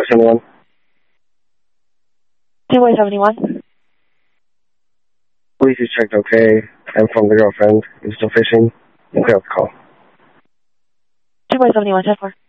71. 2-way-71. Police is checked okay. I'm from the girlfriend. You're still fishing? Okay, I'll call. 2-way-71, 10-4.